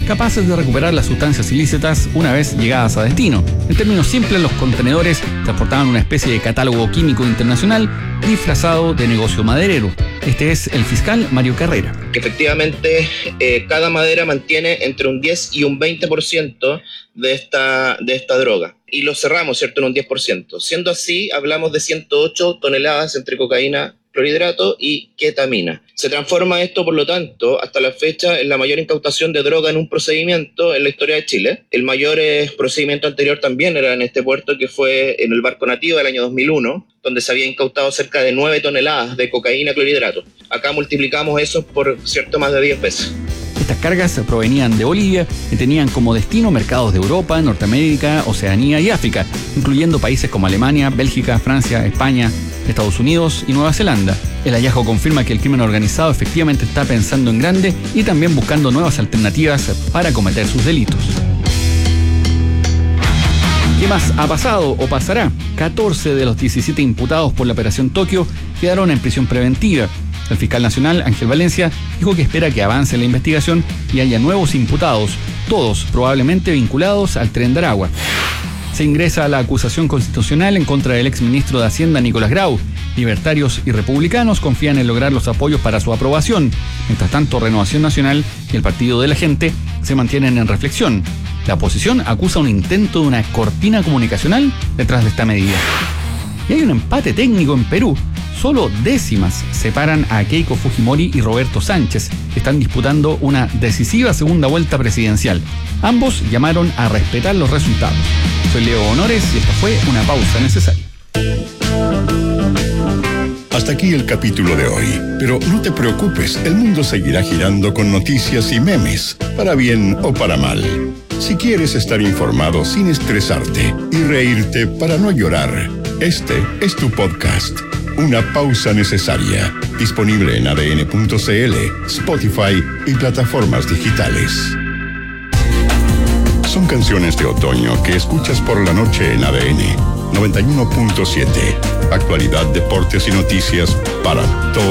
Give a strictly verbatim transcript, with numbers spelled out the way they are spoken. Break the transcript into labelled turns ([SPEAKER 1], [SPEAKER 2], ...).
[SPEAKER 1] capaces de recuperar las sustancias ilícitas una vez llegadas a destino. En términos simples, los contenedores transportaban una especie de catálogo químico internacional disfrazado de negocio maderero. Este es el fiscal Mario Carrera.
[SPEAKER 2] Que efectivamente eh, cada madera mantiene entre un diez y un veinte por ciento de esta, de esta droga. Y lo cerramos, ¿cierto?, en un diez por ciento. Siendo así, hablamos de ciento ocho toneladas entre cocaína, clorhidrato y ketamina. Se transforma esto, por lo tanto, hasta la fecha, en la mayor incautación de droga en un procedimiento en la historia de Chile. El mayor eh, procedimiento anterior también era en este puerto, que fue en el barco Nativa del año dos mil uno, donde se había incautado cerca de nueve toneladas de cocaína, clorhidrato. Acá multiplicamos eso por, cierto, más de diez veces.
[SPEAKER 1] Estas cargas provenían de Bolivia y tenían como destino mercados de Europa, Norteamérica, Oceanía y África, incluyendo países como Alemania, Bélgica, Francia, España, Estados Unidos y Nueva Zelanda. El hallazgo confirma que el crimen organizado efectivamente está pensando en grande y también buscando nuevas alternativas para cometer sus delitos. ¿Qué más ha pasado o pasará? catorce de los diecisiete imputados por la Operación Tokio quedaron en prisión preventiva. El fiscal nacional, Ángel Valencia, dijo que espera que avance la investigación y haya nuevos imputados, todos probablemente vinculados al Tren de Aragua. Se ingresa a la acusación constitucional en contra del exministro de Hacienda, Nicolás Grau. Libertarios y republicanos confían en lograr los apoyos para su aprobación. Mientras tanto, Renovación Nacional y el Partido de la Gente se mantienen en reflexión. La oposición acusa un intento de una cortina comunicacional detrás de esta medida. Y hay un empate técnico en Perú. Solo décimas separan a Keiko Fujimori y Roberto Sánchez, que están disputando una decisiva segunda vuelta presidencial. Ambos llamaron a respetar los resultados. Soy Leo Honores y esta fue una pausa necesaria.
[SPEAKER 3] Hasta aquí el capítulo de hoy. Pero no te preocupes, el mundo seguirá girando con noticias y memes, para bien o para mal. Si quieres estar informado sin estresarte y reírte para no llorar, este es tu podcast. Una pausa necesaria. Disponible en A D N punto C L, Spotify y plataformas digitales. Son canciones de otoño que escuchas por la noche en A D N noventa y uno punto siete. Actualidad, deportes y noticias para todos.